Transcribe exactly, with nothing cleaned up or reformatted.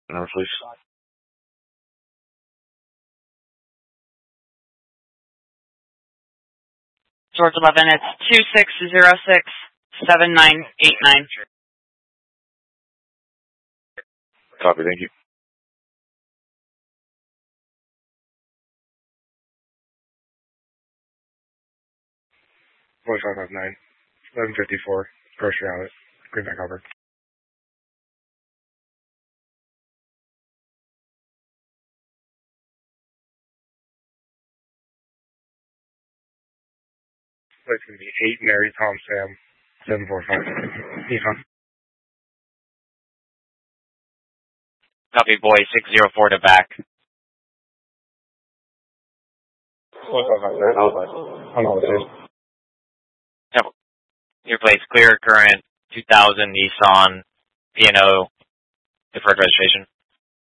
Number, please. George eleven, it's two six zero six seven nine eight nine. Copy, thank you. Boy five five nine, eleven fifty-four, grocery outlet, Greenback Harbor. It's going to be eight Mary Tom Sam, seven four five. Nissan. Copy, boy, six zero four to back. Boy five five nine, I'll play. I'm all the same. Yep. Your plate's clear, current two thousand Nissan P and O deferred registration.